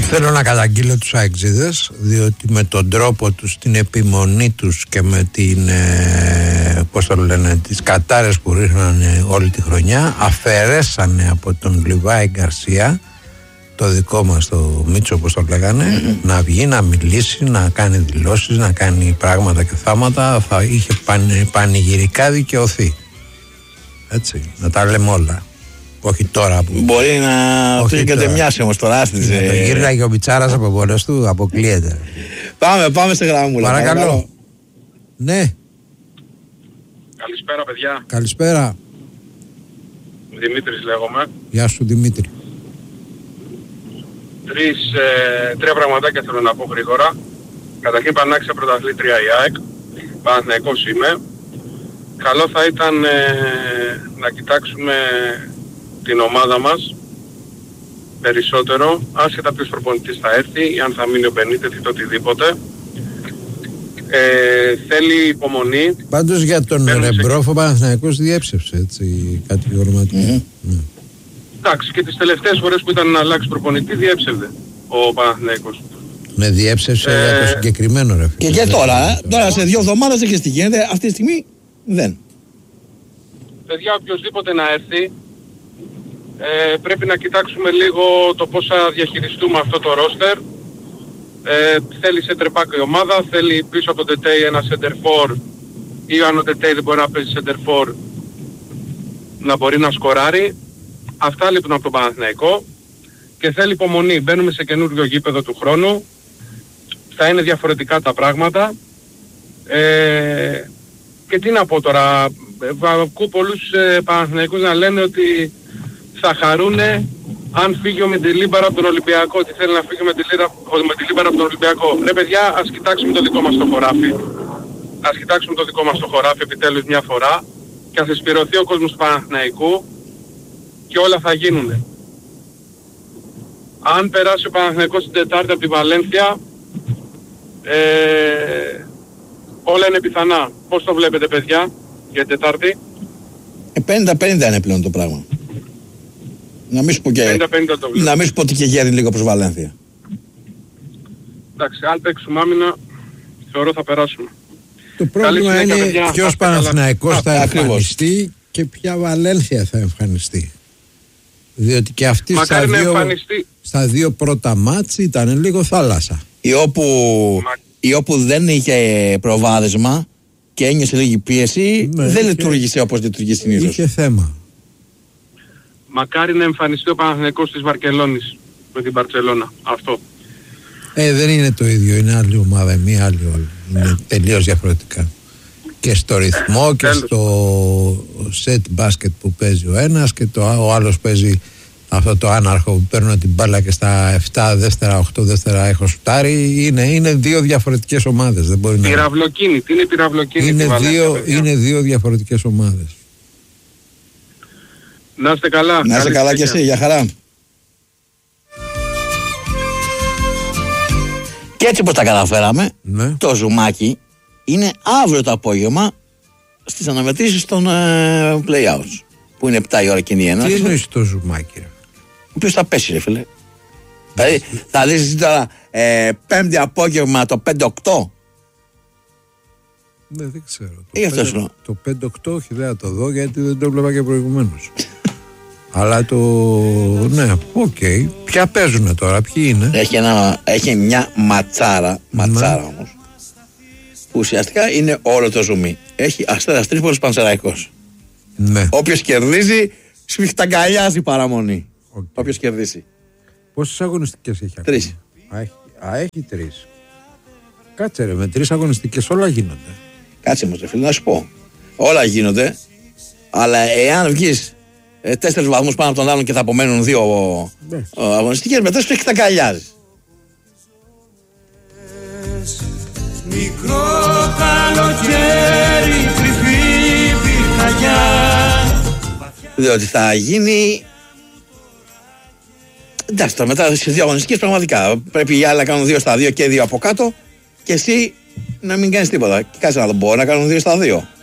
Θέλω να καταγγείλω τους αεξίδες, διότι με τον τρόπο τους, την επιμονή τους και με την πώς το λένε, τις κατάρες που ρίχνανε όλη τη χρονιά, αφαιρέσανε από τον Λιβάη Γκαρσία, το δικό μας το Μίτσο όπως το λέγανε, να βγει, να μιλήσει, να κάνει δηλώσεις, να κάνει πράγματα και θάματα. Θα είχε πανηγυρικά δικαιωθεί. Έτσι, να τα λέμε όλα. Όχι τώρα που... Μπορεί να του κατεμιάσει όμως τώρα. Το γύρναγε ο Μπιτσάρας από μόνος του, αποκλείεται. Πάμε σε γραμμούλα. Παρακαλώ. Ναι. Καλησπέρα παιδιά. Καλησπέρα. Δημήτρης λέγομαι. Γεια σου Δημήτρη. Τρία πραγματάκια θέλω να πω γρήγορα. Καταρχήν Πανάξια πρωταθλήτρια η ΑΕΚ. Παναθηναϊκός είμαι. Καλό θα ήταν να κοιτάξουμε την ομάδα μας περισσότερο, άσχετα ποιος προπονητής θα έρθει ή αν θα μείνει ο Μπενίτεθ ή το οτιδήποτε. Θέλει υπομονή. Πάντως για τον Ρεμπρόφ ο Παναθηναϊκός διέψευσε έτσι κατηγορηματικά. Εντάξει, και τις τελευταίες φορές που ήταν να αλλάξει προπονητή διέψευε ο Παναθηναϊκός. Ναι, διέψευσε για το συγκεκριμένο ρε φίλε. Και τώρα σε 2 εβδομάδες έχεις τι γίνεται, αυτή τη στιγμή δεν. Παιδιά, οποιοσδήποτε να έρθει, πρέπει να κοιτάξουμε λίγο το πώς θα διαχειριστούμε αυτό το ρόστερ. Θέλει center back η ομάδα, θέλει πίσω από τον Τετέι ένα center for, ή αν ο Τετέι δεν μπορεί να παίζει center for, να μπορεί να σκοράρει. Αυτά λείπουν από τον Παναθηναϊκό και θέλει υπομονή. Μπαίνουμε σε καινούργιο γήπεδο του χρόνου, θα είναι διαφορετικά τα πράγματα. Και τι να πω τώρα, ακούω πολλούς Παναθηναϊκούς να λένε ότι θα χαρούνε αν φύγει ο Μεντιλίμπαρα από τον Ολυμπιακό, ότι θέλει να φύγει ο Μεντιλίμπαρα από τον Ολυμπιακό. Ρε παιδιά, ας κοιτάξουμε το δικό μας το χωράφι. Ας κοιτάξουμε το δικό μας το χωράφι επιτέλους μια φορά και ας εσπυρωθεί ο κόσμος του Παναθηναϊκού και όλα θα γίνουνε. Αν περάσει ο Παναθηναϊκός την Τετάρτη από τη Βαλένθια, όλα είναι πιθανά. Πώς το βλέπετε παιδιά για την Τετάρτη? 50-50 είναι πλέον το πράγμα. Να μην σου πω και, 50-50 το βλέπω. να μην σου πω ότι και γέρνει λίγο προς Βαλένθια. Εντάξει, αν παίξουμε άμυνα, θεωρώ θα περάσουμε. Το πρόβλημα είναι ποιος Παναθηναϊκός θα εμφανιστεί και ποια Βαλένθια θα εμφανιστεί. Διότι και αυτή στα 2 πρώτα μάτς ήταν λίγο θάλασσα. Ή όπου δεν είχε προβάδισμα και ένιωσε λίγη πίεση, δεν λειτουργήσε όπως λειτουργεί συνήθως. Είχε θέμα. Μακάρι να εμφανιστεί ο Παναθηναϊκός της Βαρκελόνης με την Μπαρτσελώνα. Αυτό. Δεν είναι το ίδιο, είναι άλλη ομάδα, μία άλλη όλη. Είναι τελείως διαφορετικά. Και στο ρυθμό και στο σετ μπάσκετ που παίζει ο ένας και ο άλλος παίζει αυτό το άναρχο που παίρνουν την μπάλα και στα 7 δεύτερα, 8 δεύτερα έχω σουτάρει. Είναι 2 διαφορετικές ομάδες. Δεν μπορεί πυραυλοκίνητη, είναι πυραυλοκίνητη. Είναι 2 διαφορετικές ομάδες. Να είστε καλά. Να είστε καλά και εσύ, για χαρά. Και έτσι πως τα καταφέραμε, το ζουμάκι είναι αύριο το απόγευμα στις αναμετρήσεις των play-outs, που είναι 7 η ώρα κοινή έναρξη. Τι εννοείς το ζουμάκι ρε? Ποιος θα πέσει ρε φίλε? Δηλαδή θα δεις εσύ τώρα 5η απόγευμα το 5-8? Δεν ξέρω. Το 5-8 όχι δεν θα το δω γιατί δεν το έβλεπα και προηγουμένως. Αλλά ναι, οκ. Ποια παίζουνε τώρα, ποιοι είναι? Έχει μια ματσάρα όμως, που ουσιαστικά είναι όλο το ζουμί. Έχει Αστέρας Τρίπολης Πανσεραϊκός. Ναι. Όποιος κερδίζει σφιχταγκαλιάζει παραμονή. Όποιος κερδίσει. Πόσες αγωνιστικές έχει ακόμα? 3. Έχει 3. Κάτσε ρε, με 3 αγωνιστικές όλα γίνονται. Κάτσε μας ρε φίλε να σου πω. Όλα γίνονται, αλλά εάν βγεις 4 βαθμούς πάνω από τον άλλον και θα απομένουν 2 αγωνιστικές, μετά σου έχει τα καλιάζεις. Μικρό καλοκαίρι, κρυφή πυρκαγιά. Διότι θα γίνει... Εντάξει, τώρα μετά στις 2 αγωνιστικές πραγματικά πρέπει οι άλλοι να κάνουν 2 στα 2 και 2 από κάτω και εσύ να μην κάνεις τίποτα. Και κάτσε να το μπορώ να κάνουν 2 στα 2.